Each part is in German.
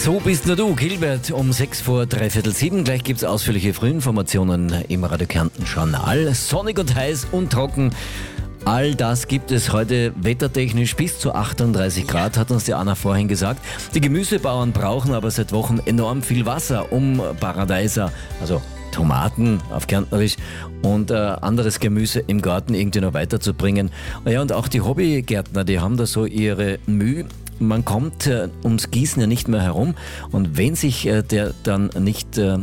So bist nur du, Gilbert, um 6 vor 3/4 Gleich gibt's ausführliche Frühinformationen im Radio Kärnten Journal. Sonnig und heiß und trocken. All das gibt es heute wettertechnisch bis zu 38 Grad, hat uns die Anna vorhin gesagt. Die Gemüsebauern brauchen aber seit Wochen enorm viel Wasser, um Paradeiser, also Tomaten auf Kärntnerisch und anderes Gemüse im Garten irgendwie noch weiterzubringen. Ja, und auch die Hobbygärtner, die haben da so ihre Mühe. Man kommt ums Gießen ja nicht mehr herum und wenn sich der dann nicht, der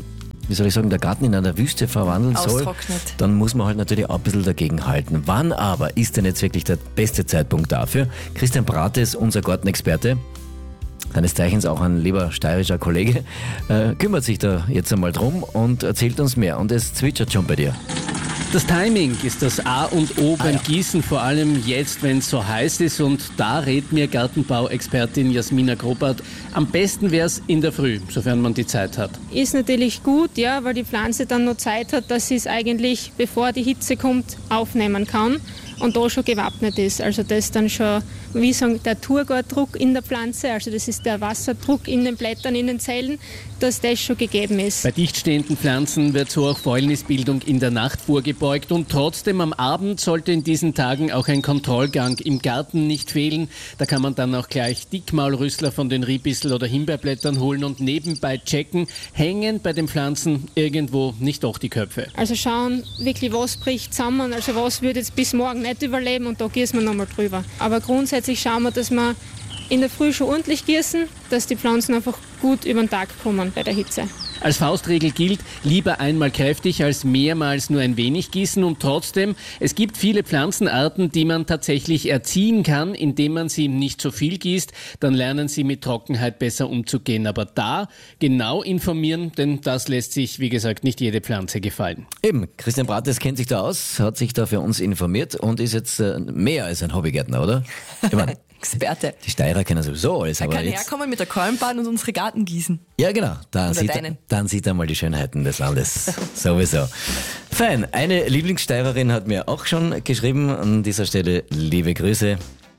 Garten in einer Wüste verwandeln soll, dann muss man halt natürlich auch ein bisschen dagegen halten. Wann aber ist denn jetzt wirklich der beste Zeitpunkt dafür? Christian Brates, unser Gartenexperte, seines Zeichens auch ein lieber steirischer Kollege, kümmert sich da jetzt einmal drum und erzählt uns mehr. Und es zwitschert schon bei dir. Das Timing ist das A und O beim Gießen, vor allem jetzt, wenn es so heiß ist. Und da rät mir Gartenbauexpertin Jasmina Grobart, am besten wäre es in der Früh, sofern man die Zeit hat. Ist natürlich gut, ja, weil die Pflanze dann noch Zeit hat, dass sie es eigentlich, bevor die Hitze kommt, aufnehmen kann und da schon gewappnet ist. Also das ist dann schon, wie sagen, der Turgordruck in der Pflanze, also das ist der Wasserdruck in den Blättern, in den Zellen, dass das schon gegeben ist. Bei dicht stehenden Pflanzen wird so auch Fäulnisbildung in der Nacht vorgebeugt und trotzdem am Abend sollte in diesen Tagen auch ein Kontrollgang im Garten nicht fehlen. Da kann man dann auch gleich Dickmaulrüssler von den Ribissel- oder Himbeerblättern holen und nebenbei checken, hängen bei den Pflanzen irgendwo nicht doch die Köpfe. Also schauen wirklich, was bricht zusammen, also was wird jetzt bis morgen nicht überleben und da gießen wir nochmal drüber. Aber grundsätzlich schauen wir, dass wir in der Früh schon ordentlich gießen, dass die Pflanzen einfach gut über den Tag kommen bei der Hitze. Als Faustregel gilt, lieber einmal kräftig als mehrmals nur ein wenig gießen und trotzdem, es gibt viele Pflanzenarten, die man tatsächlich erziehen kann, indem man sie nicht so viel gießt, dann lernen sie mit Trockenheit besser umzugehen. Aber da genau informieren, denn das lässt sich, wie gesagt, nicht jede Pflanze gefallen. Eben, Christian Brates kennt sich da aus, hat sich da für uns informiert und ist jetzt mehr als ein Hobbygärtner, oder? Ich meine, Experte. Die Steirer kennen sowieso alles. Er aber kann jetzt herkommen mit der Kolbenbahn und unsere Garten gießen. Ja, genau. Dann sieht er mal die Schönheiten des Landes. Sowieso. Fein. Eine Lieblingssteirerin hat mir auch schon geschrieben. An dieser Stelle liebe Grüße.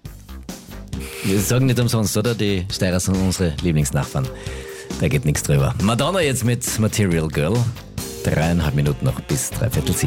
Wir sagen nicht umsonst, oder? Die Steirer sind unsere Lieblingsnachbarn. Da geht nichts drüber. Madonna jetzt mit Material Girl. 3,5 Minuten noch bis 3/4.